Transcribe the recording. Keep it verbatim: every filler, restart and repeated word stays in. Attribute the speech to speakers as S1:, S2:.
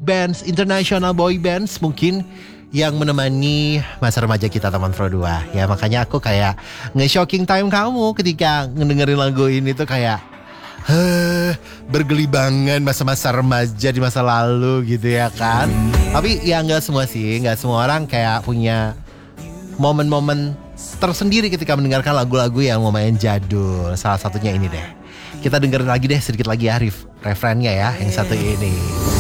S1: bands, international boy bands mungkin yang menemani masa remaja kita teman Pro dua. Ya makanya aku kayak nge-shocking time kamu ketika ngedengerin lagu ini tuh kayak Huh, bergelibangan masa-masa remaja di masa lalu gitu ya kan. Tapi ya gak semua sih, gak semua orang kayak punya momen-momen tersendiri ketika mendengarkan lagu-lagu yang lumayan jadul. Salah satunya ini deh. Kita dengerin lagi deh sedikit lagi ya Rif, refrennya ya yang satu ini.